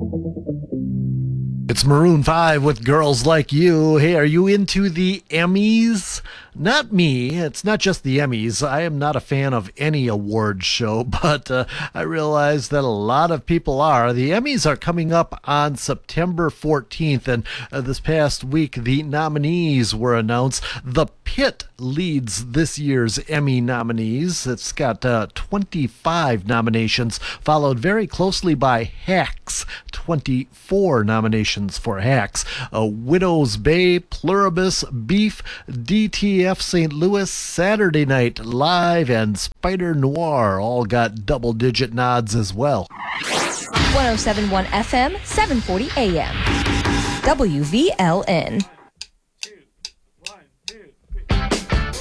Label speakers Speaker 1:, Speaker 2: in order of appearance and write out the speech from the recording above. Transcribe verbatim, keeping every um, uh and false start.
Speaker 1: It's Maroon five with Girls Like You. Hey, are you into the Emmys? Not me. It's not just the Emmys. I am not a fan of any award show, but uh, I realize that a lot of people are. The Emmys are coming up on September fourteenth, and uh, this past week the nominees were announced. The Pit leads this year's Emmy nominees. It's got uh, twenty-five nominations, followed very closely by Hacks, twenty-four nominations for Hacks. Uh, Widow's Bay, Pluribus, Beef, D T F Saint Louis, Saturday Night Live, and Spider Noir all got double-digit nods as well.
Speaker 2: one oh seven point one F M, seven forty A M. W V L N.